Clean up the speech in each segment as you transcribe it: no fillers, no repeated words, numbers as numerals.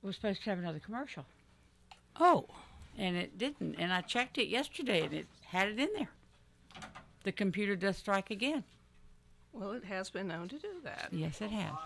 was supposed to have another commercial, Oh, and it didn't. And I checked it yesterday, and it had it in there. The computer does strike again. well, it has been known to do that. Yes, it has.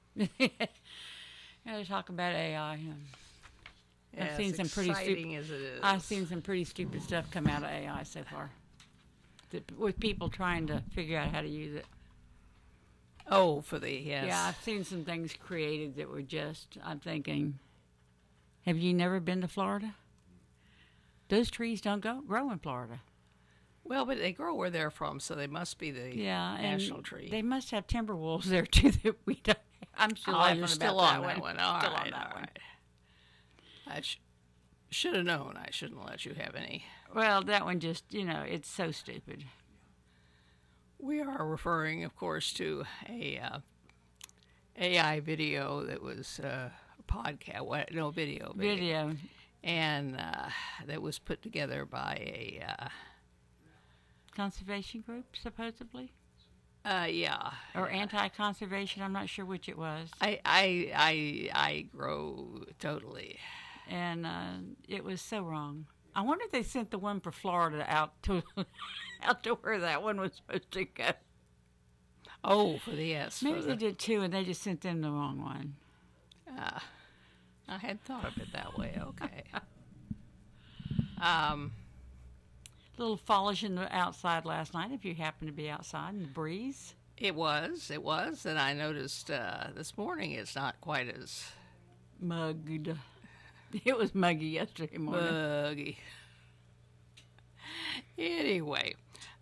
They talk about AI. As seen some pretty exciting as it is. I've seen some pretty stupid stuff come out of AI so far, with people trying to figure out how to use it. Oh, for the, yes. Yeah, I've seen some things created that were just, I'm thinking, have you never been to Florida? Those trees don't grow in Florida. Well, but they grow where they're from, so they must be the national tree. They must have timber wolves there too that we don't. I'm still laughing you're about still that on one. that one. All Still right, on that all one. right. I should have known. I shouldn't let you have any. Well, that one just, it's so stupid. We are referring, of course, to a AI video that was a podcast. No, video. Video. And that was put together by a Conservation group, supposedly? yeah. Or anti-conservation, I'm not sure which it was. I grow totally. And it was so wrong. I wonder if they sent the one for Florida out to where that one was supposed to go. Oh, for the yes. Maybe they did too, and they just sent them the wrong one. I had thought of it that way. Okay. A little fallish in the outside last night, if you happen to be outside in the breeze. It was, and I noticed this morning it's not quite as Mugged. It was muggy yesterday morning. muggy. Anyway,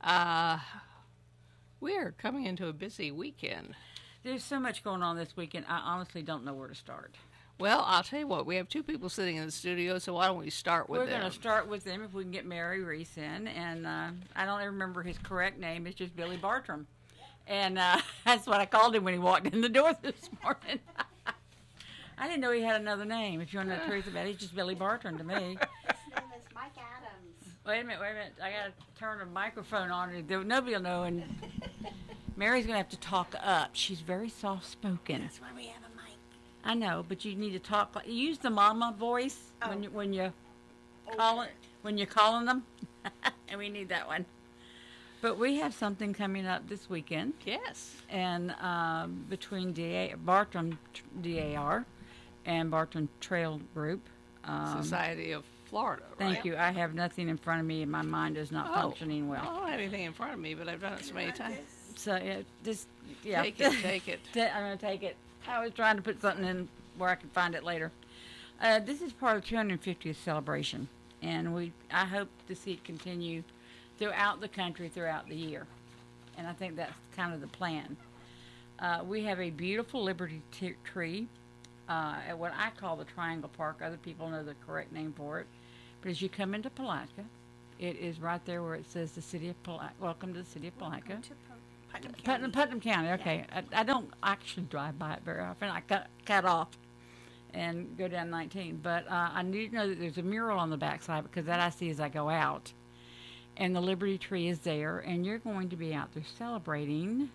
we're coming into a busy weekend. There's so much going on this weekend, I honestly don't know where to start. Well, I'll tell you what, we have two people sitting in the studio, so why don't we start with them? We're going to start with them if we can get Mary Reese in. And I don't even remember his correct name. It's just Billy Bartram. And that's what I called him when he walked in the door this morning. I didn't know he had another name. If you want to know the truth about it, he's just Billy Bartram to me. His name is Mike Adams. Wait a minute. I got to turn the microphone on. Nobody will know. And Mary's going to have to talk up. She's very soft-spoken. That's why we have a mic. I know, but you need to talk. Use the mama voice when you're calling them, and we need that one. But we have something coming up this weekend. Yes. And between Bartram DAR and Bartram Trail Group. Society of Florida, right? Thank you. I have nothing in front of me, and my mind is not functioning well. I don't have anything in front of me, but I've done it so many times. So, Take it. I'm going to take it. I was trying to put something in where I could find it later. This is part of the 250th celebration, and I hope to see it continue throughout the country, throughout the year. And I think that's kind of the plan. We have a beautiful Liberty tree at what I call the Triangle Park. Other people know the correct name for it. But as you come into Palatka, it is right there where it says the city of Palatka. Welcome to the city of Palatka. Putnam County, okay. Yeah. I don't actually drive by it very often. I cut off and go down 19. But I need to know that there's a mural on the backside because that I see as I go out. And the Liberty tree is there, and you're going to be out there celebrating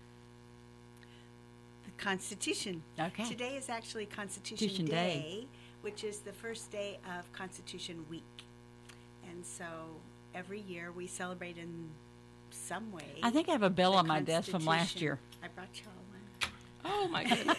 The Constitution. Okay. Today is actually Constitution Day, which is the first day of Constitution Week. And so every year we celebrate in some way. I think I have a bill on my desk from last year. I brought you all one. Oh, my goodness.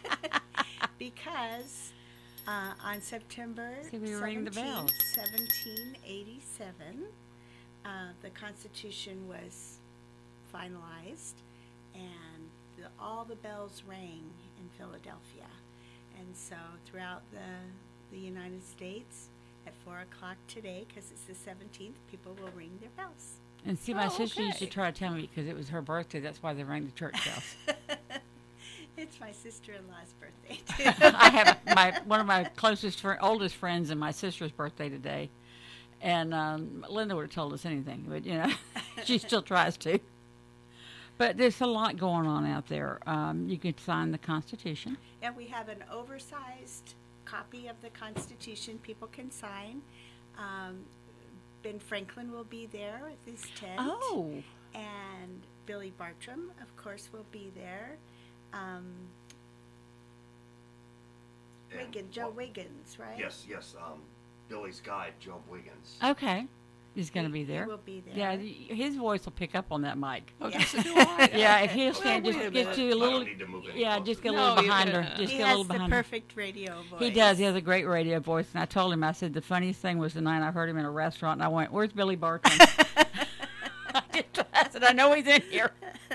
Because on September See, we ring the 17th, bells. 1787, the Constitution was finalized, and all the bells rang in Philadelphia. And so throughout the United States, at 4 o'clock today, because it's the 17th, people will ring their bells. And see, my sister used to okay. try to tell me because it was her birthday. That's why they rang the church bells. It's my sister-in-law's birthday, too. I have one of my oldest friends and my sister's birthday today. And Linda would have told us anything, but, she still tries to. But there's a lot going on out there. You can sign the Constitution. And we have an oversized copy of the Constitution people can sign. Ben Franklin will be there with his tent. Oh. And Billy Bartram, of course, will be there. Joe Wiggins, right? Yes, yes. Billy's guide, Joe Wiggins. Okay. He's going to be He there. will be there. Yeah, his voice will pick up on that mic. Oh, Yeah. does it do all right? Yeah, if he'll stand, wait just a get minute. you a I little. don't need to move any Yeah, closer. just get a No, little you behind her. gotta- Just He get a has little the behind her. perfect radio voice. He does. He has a great radio voice. And I told him, I said, the funniest thing was the night I heard him in a restaurant, and I went, "Where's Billy Barton?" I said, "I know he's in here."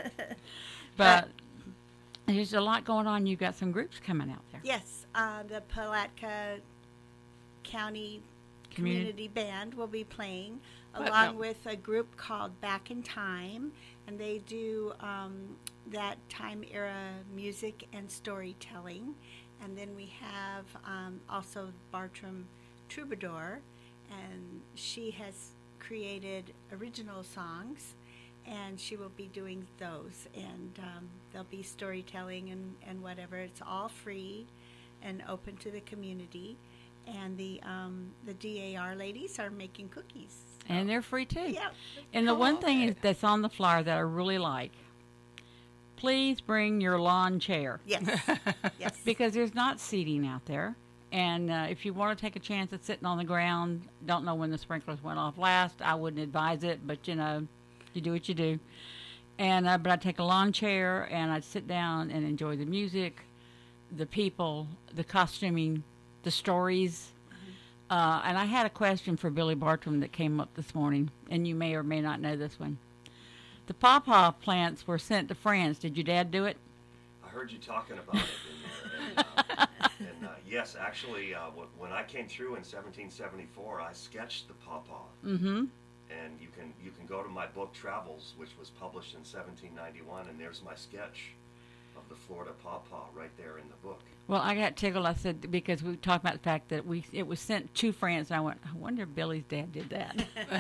But there's a lot going on. You've got some groups coming out there. Yes, the Palatka County Community Band will be playing, But along no. with a group called Back in Time, and they do that time era music and storytelling. And then we have also Bartram Troubadour, and she has created original songs, and she will be doing those. And there'll be storytelling and whatever. It's all free and open to the community. And the DAR ladies are making cookies. And they're free too. Yeah. And the one Oh, thing okay. is that's on the flyer that I really like. Please bring your lawn chair Yes. Yes. because there's not seating out there. And if you want to take a chance at sitting on the ground, don't know when the sprinklers went off last. I wouldn't advise it, but you do what you do. And but I'd take a lawn chair and I'd sit down and enjoy the music, the people, the costuming, the stories. And I had a question for Billy Bartram that came up this morning, and you may or may not know this one. The pawpaw plants were sent to France. Did your dad do it? I heard you talking about it in there. And yes, actually, when I came through in 1774, I sketched the pawpaw. Mm-hmm. And you can go to my book Travels, which was published in 1791, and there's my sketch of the Florida pawpaw right there in the book. Well, I got tickled. I said, because we talked about the fact that it was sent to France, and I went, I wonder if Billy's dad did that.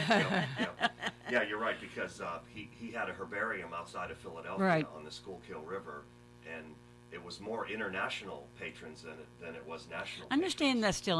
Yeah, you're right, because he had a herbarium outside of Philadelphia Right. on the Schuylkill River, and it was more international patrons than it was national. I understand patrons. that's still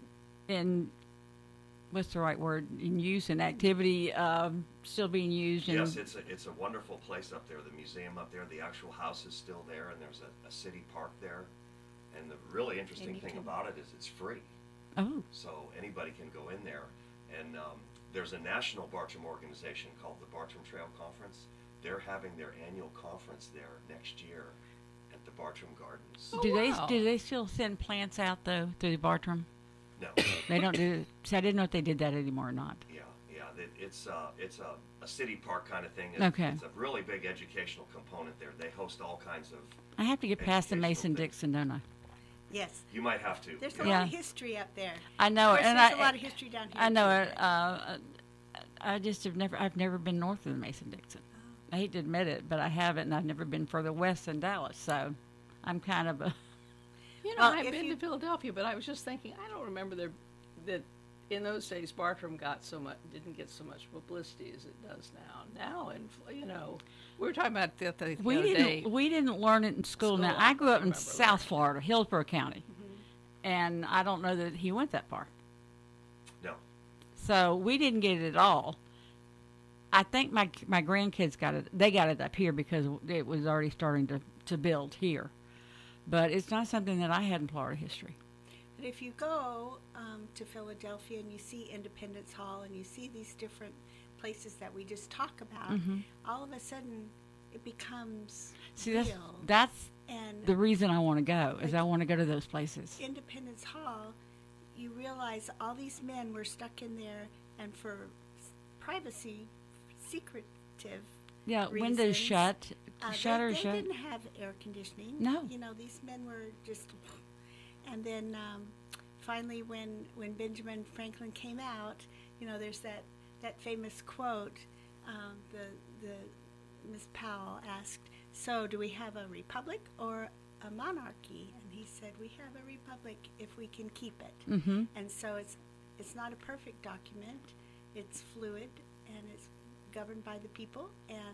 in what's the right word, in use and activity, still being used. And Yes, it's a wonderful place up there. The museum up there, the actual house is still there, and there's a city park there. And the really interesting And you thing can- about it is it's free, oh, so anybody can go in there. And there's a national Bartram organization called the Bartram Trail Conference. They're having their annual conference there next year at the Bartram Gardens. Oh, do wow. they still send plants out though through Bartram? No, They don't do. See, I didn't know if they did that anymore or not. yeah, it's a city park kind of thing. Okay. It's a really big educational component there. They host all kinds of. I have to get past the Educational Mason things. Dixon, don't I? Yes. You might have to. There's a Yeah. lot of history up there. I know Of it, course, and there's a lot of history down here. I know too, it. but- I just I've never been north of the Mason Dixon. I hate to admit it, but I haven't, and I've never been further west than Dallas. So I'm kind of a. You know, Well, I've if been you- to Philadelphia, but I was just thinking, I don't remember that in those days Bartram didn't get so much publicity as it does now. Now, and we were talking about that the We other day. didn't learn it in school. Now School, I grew up in remember South that. Florida, Hillsborough County, and I don't know that he went that far. No. So we didn't get it at all. I think my grandkids got it. They got it up here because it was already starting to build here. But it's not something that I had in Florida history. But if you go to Philadelphia and you see Independence Hall and you see these different places that we just talk about, all of a sudden it becomes See, real. that's And the reason I want to go, is I want to go to those places. Independence Hall, you realize all these men were stuck in there, and for privacy, secretive. Yeah, windows reasons, shut, shutters they shut. didn't have air conditioning. No. You know, these men were just. And then finally, when Benjamin Franklin came out, there's that famous quote. The Miss Powell asked, "So, do we have a republic or a monarchy?" And he said, "We have a republic if we can keep it." Mm-hmm. And so it's not a perfect document. It's fluid and it's governed by the people, and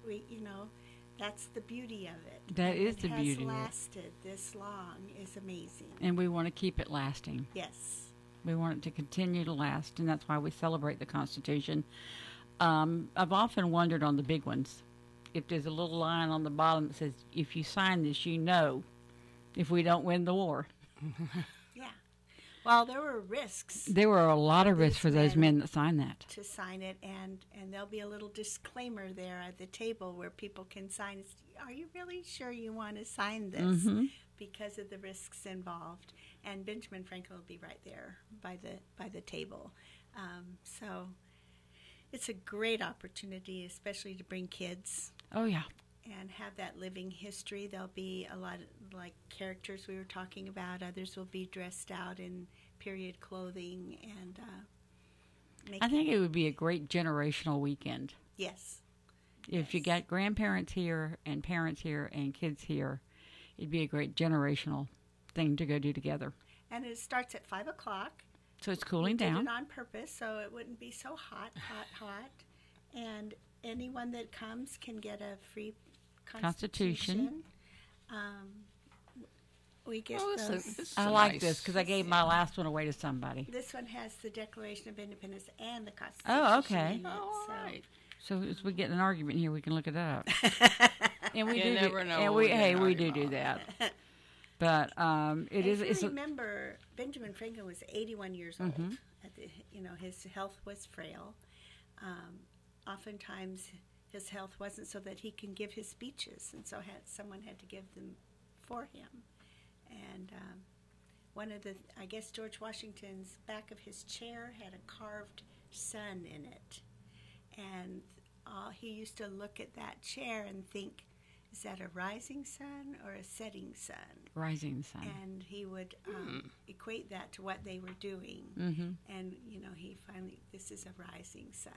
that's the beauty of it. That And is the beauty It of it. has lasted this long is amazing. And we want to keep it lasting. Yes. We want it to continue to last, and that's why we celebrate the Constitution. I've often wondered on the big ones if there's a little line on the bottom that says, if you sign this, if we don't win the war. Yeah. Well, there were risks There were a lot of risks for those men men that signed that. to sign it, and there'll be a little disclaimer there at the table where people can sign. Are you really sure you want to sign this? Because of the risks involved. And Benjamin Franklin will be right there by the table. So it's a great opportunity, especially to bring kids Oh, yeah. and have that living history. There'll be a lot of like characters we were talking about. Others will be dressed out in period clothing and I think it would be a great generational weekend. yes. If you got grandparents here and parents here and kids here, it'd be a great generational thing to go do together. And it starts at 5 o'clock. So it's cooling We down. did it on purpose so it wouldn't be so hot. And anyone that comes can get a free Constitution. We get Oh, those. this is I a like nice- this because I gave my last one away to somebody. This one has the Declaration of Independence and the Constitution. Oh, okay. in it, Oh, all so- right. So as we get in an argument here, we can look it up. And we You do. never know And what we we're hey, gonna we argue do about. that. But it is. If It's you a, remember, Benjamin Franklin was 81 years old. Mm-hmm. His health was frail. Oftentimes, his health wasn't so that he can give his speeches, and so someone had to give them for him. And I guess George Washington's back of his chair had a carved sun in it, and he used to look at that chair and think, is that a rising sun or a setting sun? rising sun. And he would equate that to what they were doing. Mm-hmm. And, he finally, this is a rising sun.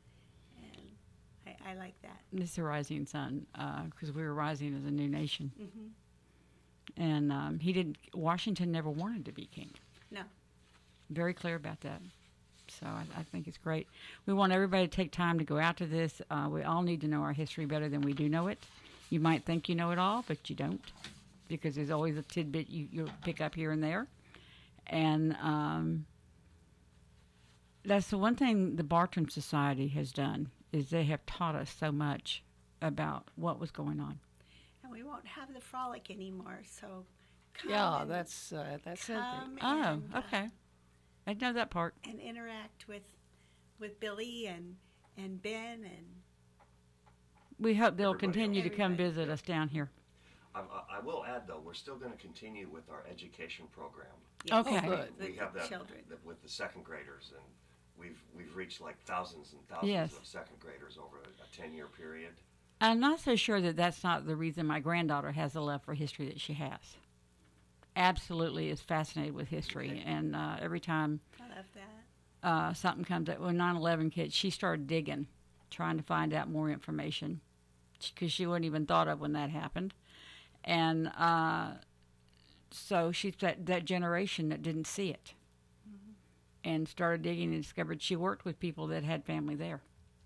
And I like that. This is a rising sun because we were rising as a new nation. Mm-hmm. And Washington never wanted to be king. No. Very clear about that. So I think it's great. We want everybody to take time to go out to this. We all need to know our history better than we do know it. You might think you know it all, but you don't, because there's always a tidbit you'll pick up here and there. And that's the one thing the Bartram Society has done, is they have taught us so much about what was going on. And we won't have the frolic anymore, so come Yeah, and, that's something. come Oh, and, okay. I know that part. and interact with Billy and Ben and We hope they'll Everybody continue to come Everybody. visit us down here. I will add, though, we're still going to continue with our education program. yes, Okay. Oh, good. the We have that children. with the second graders, and we've reached like thousands and thousands Yes. of second graders over a 10-year period. I'm not so sure that that's not the reason my granddaughter has the love for history that she has. Absolutely is fascinated with history, and every time I love that. something comes up, when 9/11 kids, she started digging, trying to find out more information, because she wouldn't even thought of when that happened. And so she's that generation that didn't see it, and started digging and discovered she worked with people that had family there.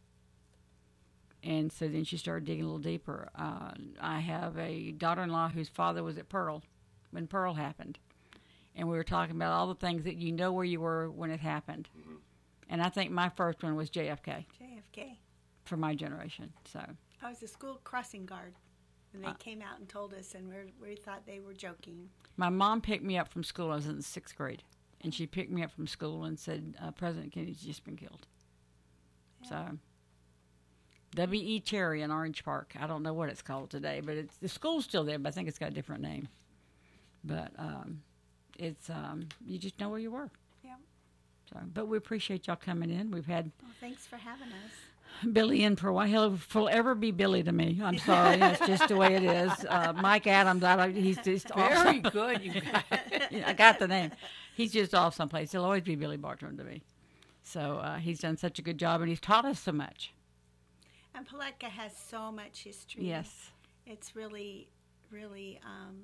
And so then she started digging a little deeper. I have a daughter-in-law whose father was at Pearl when Pearl happened. And we were talking about all the things that you know where you were when it happened. Mm-hmm. And I think my first one was JFK JFK. for my generation. So, I was a school crossing guard, and they came out and told us, and we thought they were joking. my mom picked me up from school. I was in the 6th grade. And she picked me up from school and said, President Kennedy's just been killed. So, W.E. Cherry in Orange Park. I don't know what it's called today, but the school's still there, but I think it's got a different name. But it's you just know where you were. Yeah. So, but we appreciate y'all coming in. We've had Well, thanks for having us. Billy in for a while. He'll forever be Billy to me. I'm sorry. That's just the way it is. Mike Adams, he's just Very good, you guys. Yeah, I got the name. He's just off someplace. He'll always be Billy Bartram to me. So he's done such a good job, and he's taught us so much. And Palatka has so much history. Yes. It's really, really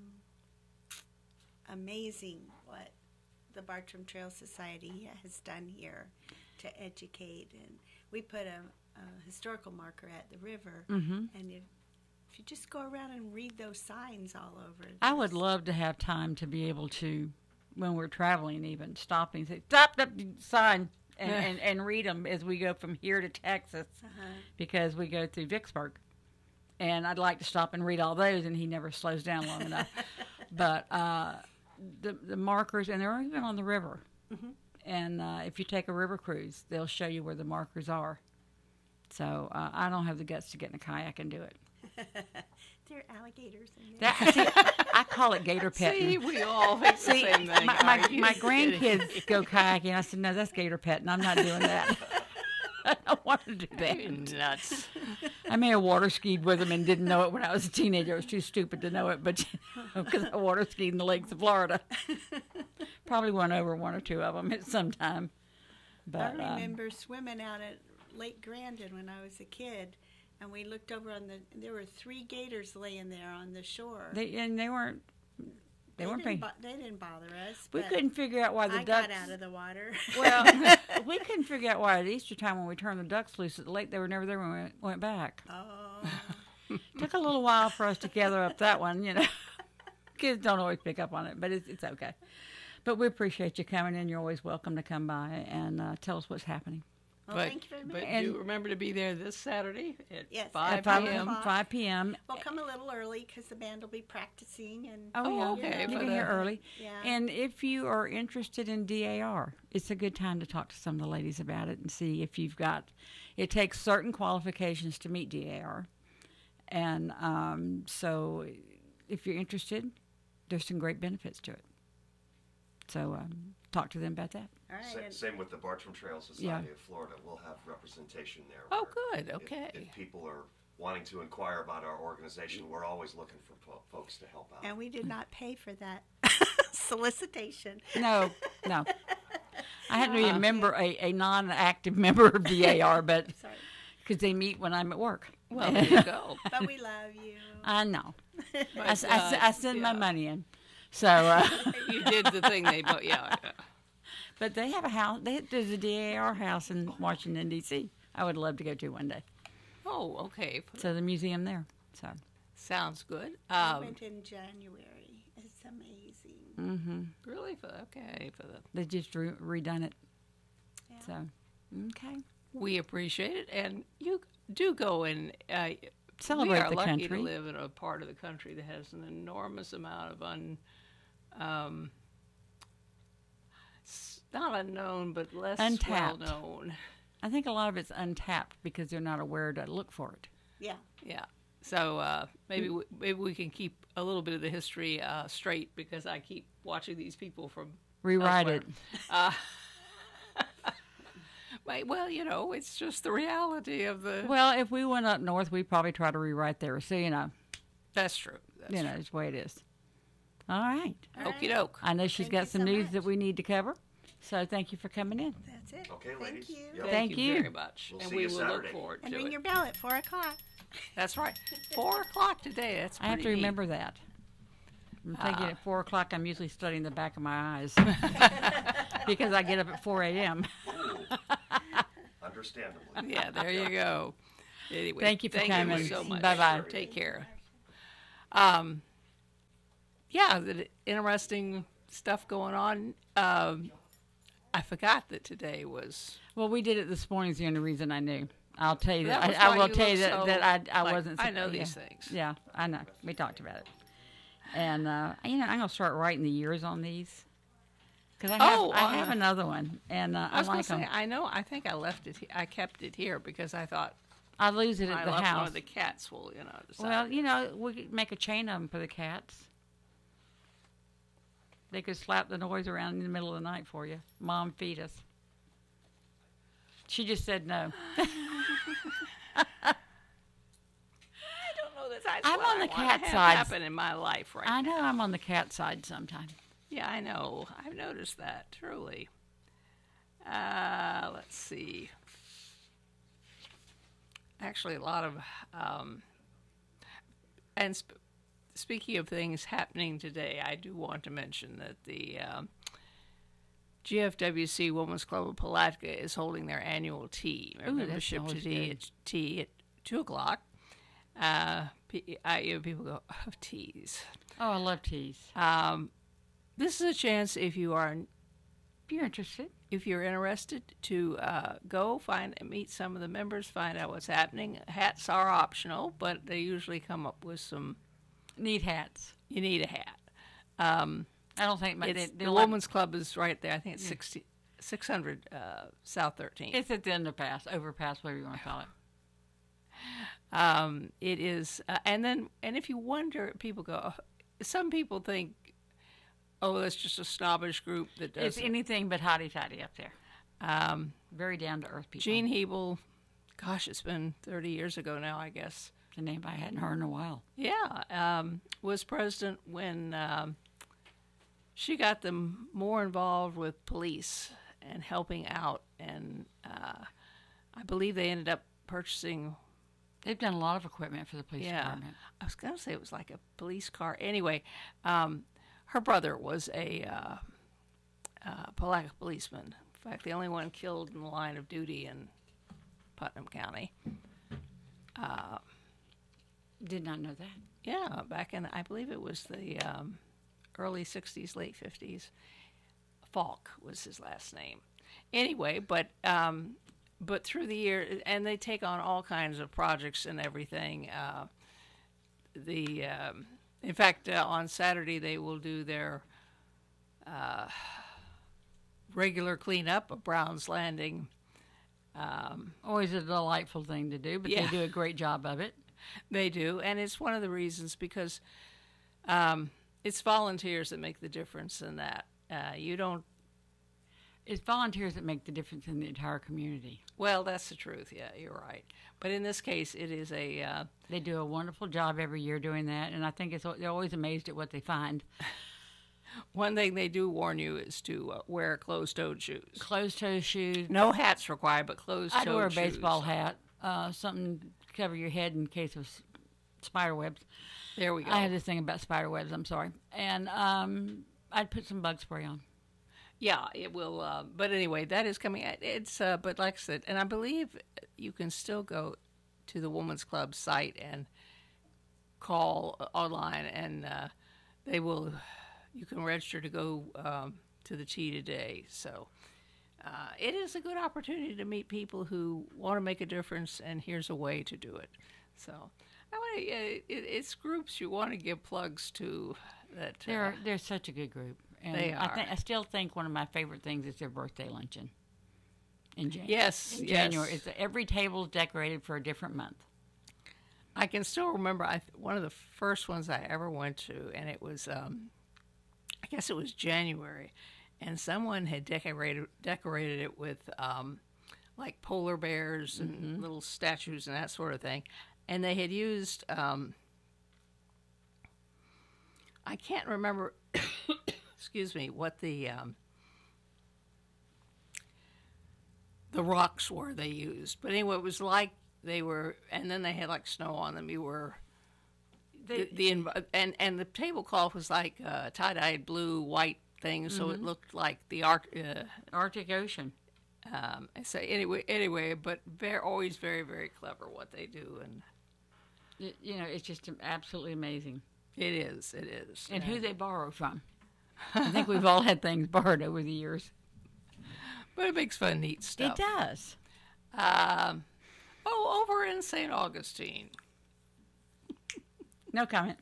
amazing what the Bartram Trail Society has done here to educate. And we put a historical marker at the river. Mm-hmm. And if you just go around and read those signs all over. I would love to have time to be able to, when we're traveling even, stop and say, stop that sign, and read them as we go from here to Texas, because we go through Vicksburg. And I'd like to stop and read all those, and he never slows down long enough. But the markers, and they're even on the river. And if you take a river cruise, they'll show you where the markers are. So I don't have the guts to get in a kayak and do it. There are alligators in there. See, I call it gator petting. See, we all think the same thing. my Are you grandkids go kayaking. I said, no, that's gator petting. I'm not doing that. I don't want to do kidding? that. Nuts. I may have water skied with them and didn't know it when I was a teenager. I was too stupid to know it, but because I water skied in the lakes of Florida. Probably went over one or two of them at some time. But I remember swimming out at Lake Grandin when I was a kid, and we looked over there were 3 gators laying there on the shore. they weren't didn't paying. they didn't bother us. We but couldn't figure out why the I ducks. got out of the water. Well, we couldn't figure out why at Easter time when we turned the ducks loose at the lake, they were never there when we went back. Oh, Took a little while for us to gather up that one, you know. Kids don't always pick up on it, but it's okay. But we appreciate you coming in. You're always welcome to come by and tell us what's happening. well, But, thank you very much. but And- do remember to be there this Saturday at Yes, 5 At 5 p.m. o'clock. 5 p.m. Well, come a little early because the band will be practicing. And Oh, yeah. okay, You for can the- hear early. Yeah. And if you are interested in DAR, it's a good time to talk to some of the ladies about it and see if you've got. It takes certain qualifications to meet DAR. And so if you're interested, there's some great benefits to it. So talk to them about that. all right. and- Same with the Bartram Trail Society of Florida. We'll have representation there. Oh, where good. Okay. If people are wanting to inquire about our organization, we're always looking for folks to help out. And we did not pay for that solicitation. No. I hadn't really a member, a non-active member of DAR, but Sorry. because they meet when I'm at work. Well, there you go. But we love you. I know. But, I send my yeah. money in. So, You did the thing they, but yeah. but they have a house. There's a DAR house in Washington D.C. I would love to go to one day. Oh, okay. So the museum there. So Sounds good. I went in January. It's amazing. Really? Okay. For the they just redone it. Yeah. So, okay. we appreciate it, and you do go and Celebrate we are the lucky country. to live in a part of the country that has an enormous amount of not unknown, but less Untapped. well known. I think a lot of it's untapped because they're not aware to look for it. Yeah. Yeah. So maybe we can keep a little bit of the history straight, because I keep watching these people from Rewrite elsewhere. it. Well, you know, it's just the reality of the. Well, if we went up north, we'd probably try to rewrite there. So, That's true. That's you know, it's the way it is. All right. true. Okie doke. I know she's Thank got you some so news much. that we need to cover. So thank you for coming in. That's it. Okay, Thank ladies. you. Yep. Thank you. very much. We'll and see we you will Saturday. look forward And to ring it. your bell at 4 o'clock. That's right. 4 o'clock today. That's I have to pretty neat. remember that. I'm thinking at 4 o'clock, I'm usually studying the back of my eyes because I get up at 4 a.m. Understandably. Yeah, there you go. Anyway, Thank you for coming. so much. Bye-bye. Take care. Yeah, interesting stuff going on. I forgot that today was. Well, we did it this morning is the only reason I knew. I'll tell you that. That was I why will you tell you look that, so, that I like, wasn't. I know yeah. these things. Yeah, I know. We talked about it. And, you know, I'm going to start writing the years on these. Because I have another one. And I I was going like to say, them. I know. I think I left it. I kept it here because I thought I lose it when at I the left one house. of the cats will, decide. Well, you know, we could make a chain of them for the cats. They could slap the noise around in the middle of the night for you. Mom, feed us. She just said no. I don't know that that's I'm what on I the wanna cat have side. happen in my life right I now. know I'm on the cat side sometimes. Yeah, I know. I've noticed that, truly. Let's see. Actually, a lot of... speaking of things happening today, I do want to mention that the GFWC Women's Club of Palatka is holding their annual tea. Their Ooh, that's membership always tea at 2 o'clock. People go, oh, teas. Oh, I love teas. This is a chance if you're interested. if you're interested to go meet some of the members, find out what's happening. Hats are optional, but they usually come up with some. Need hats. You need a hat. I don't think the Women's Club is right there. I think it's 600 South 13th. It's at the underpass, overpass, whatever you want to call it. It is, and if you wonder, people go. Some people think, "Oh, that's just a snobbish group that does." It's anything but hotty toddy up there. Very down to earth people. Jean Hebel, gosh, it's been 30 years ago now, I guess. It's a name I hadn't heard in a while. Yeah, was president when she got them more involved with police and helping out, and I believe they ended up purchasing. They've done a lot of equipment for the police department. I was going to say it was like a police car. Anyway, her brother was a Palaca policeman. In fact, the only one killed in the line of duty in Putnam County. Did not know that. Yeah, back in, I believe it was the early 60s, late 50s. Falk was his last name. Anyway, but through the year, and they take on all kinds of projects and everything. In fact, on Saturday they will do their regular cleanup of Brown's Landing. Always a delightful thing to do, but they do a great job of it. They do, and it's one of the reasons because it's volunteers that make the difference in that. You don't. It's volunteers that make the difference in the entire community. Well, that's the truth. Yeah, you're right. But in this case, it is a. They do a wonderful job every year doing that, and I think they're always amazed at what they find. One thing they do warn you is to wear closed-toed shoes. Closed-toe shoes. No hats required, but closed-toed shoes. I'd wear a baseball hat, something to cover your head in case of spider webs. There we go. I had this thing about spider webs, I'm sorry. And I'd put some bug spray on. Yeah, it will. But anyway, that is coming. It's but like I said, and I believe you can still go to the Women's Club site and call online, and they will. You can register to go to the tea today. So it is a good opportunity to meet people who want to make a difference, and here's a way to do it. So it's groups you want to give plugs to. That they're such a good group. And they are. I still think one of my favorite things is their birthday luncheon in January. Yes, January. It's every table is decorated for a different month. I can still remember one of the first ones I ever went to, and it was, I guess it was January, and someone had decorated it with like polar bears and little statues and that sort of thing, and they had used. I can't remember. Excuse me, what the rocks were they used. But anyway, it was like they were, and then they had like snow on them. You were, and the tablecloth was like tie-dyed blue, white things, so it looked like the Arctic Ocean. So anyway, but they're always very, very clever what they do, and it's just absolutely amazing. It is. And who they borrow from. I think we've all had things borrowed over the years. But it makes fun, neat stuff. It does. Over in St. Augustine. No comment.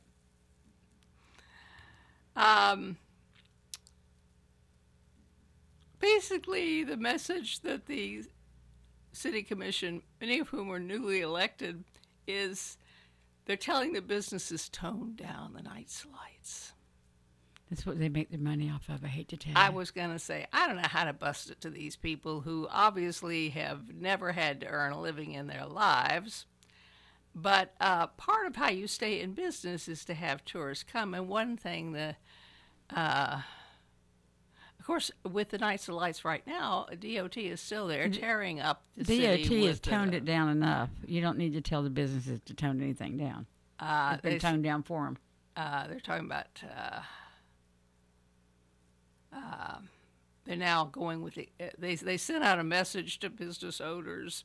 Basically, the message that the city commission, many of whom are newly elected, is they're telling the businesses tone down the night's lights. That's what they make their money off of, I hate to tell you. I was going to say, I don't know how to bust it to these people who obviously have never had to earn a living in their lives. But part of how you stay in business is to have tourists come. And one thing, of course, with the Nights of Lights right now, DOT is still there tearing up the city. DOT has toned it down enough. You don't need to tell the businesses to tone anything down. It's been toned down for them. They're talking about... they're now going with the. They sent out a message to business owners,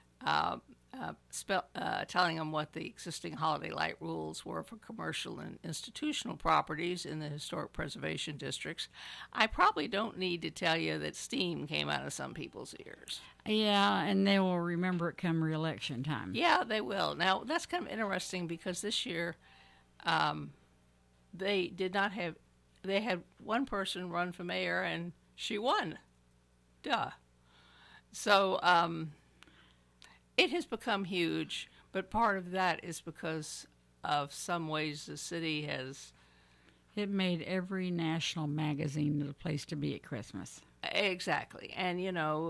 telling them what the existing holiday light rules were for commercial and institutional properties in the historic preservation districts. I probably don't need to tell you that steam came out of some people's ears. Yeah, and they will remember it come re-election time. Yeah, they will. Now that's kind of interesting because this year, they did not have they had one person run for mayor, and she won. Duh. So it has become huge, but part of that is because of some ways the city has. It made every national magazine the place to be at Christmas. Exactly. And,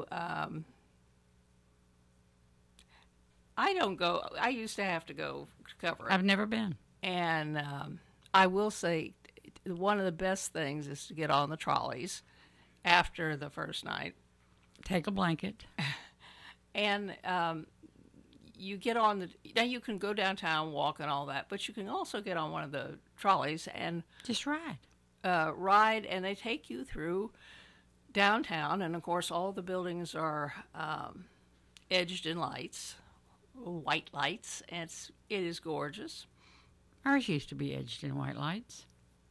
I don't go, I used to have to go cover it. I've never been. And I will say, one of the best things is to get on the trolleys after the first night. Take a blanket. And you get on now you can go downtown, walk and all that, but you can also get on one of the trolleys and Just ride. ride, and they take you through downtown. And of course, all the buildings are edged in lights, white lights, and it is gorgeous. Ours used to be edged in white lights.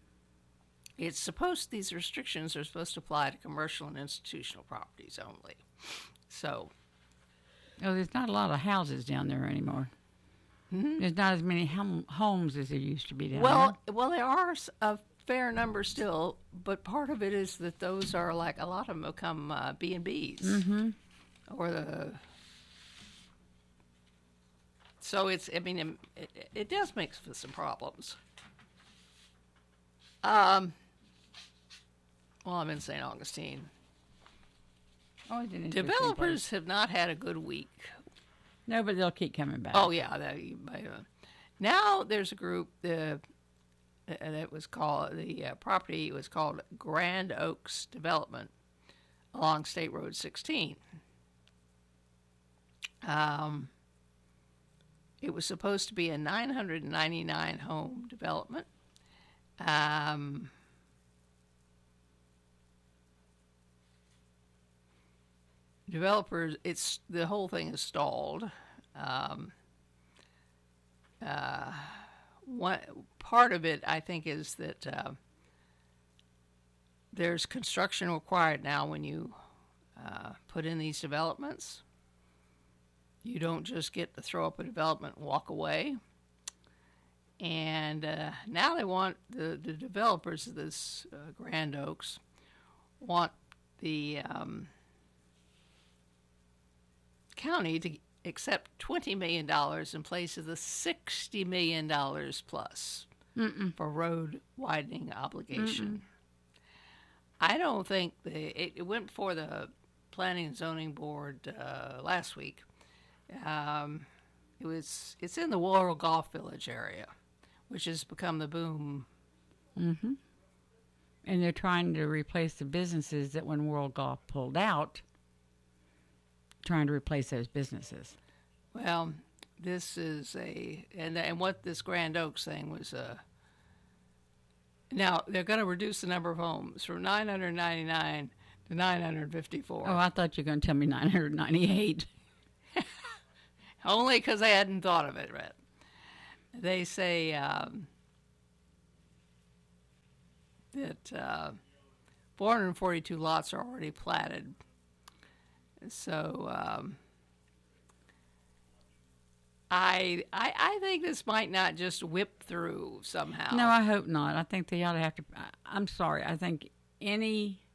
These restrictions are supposed to apply to commercial and institutional properties only. So, Oh, there's not a lot of houses down there anymore. There's not as many homes as there used to be down well, there are a fair number still, but part of it is that those are like a lot of them become B&Bs, or the. So it does make for some problems. Well, I'm in St. Augustine. there. Always an interesting Developers place. have not had a good week. No, but they'll keep coming back. Oh yeah, now there's a group that was called property was called Grand Oaks Development along State Road 16. It was supposed to be a 999 home development. Developers, the whole thing is stalled. One part of it, I think, is that there's construction required now when you put in these developments. You don't just get to throw up a development and walk away. And now they want the developers of this Grand Oaks want the county to accept $20 million in place of the $60 million plus for road widening obligation. I don't think it went before the Planning and Zoning Board last week. It's in the Worrell Golf Village area, which has become the boom. And they're trying to replace the businesses that when World Golf pulled out, trying to replace those businesses. Well, this is and what this Grand Oaks thing was. Now they're going to reduce the number of homes from 999 to 954. Oh, I thought you were going to tell me 998. Only because I hadn't thought of it, right? They say that 442 lots are already platted. So I think this might not just whip through somehow. No, I hope not. I think they ought to have to. I'm sorry. I think any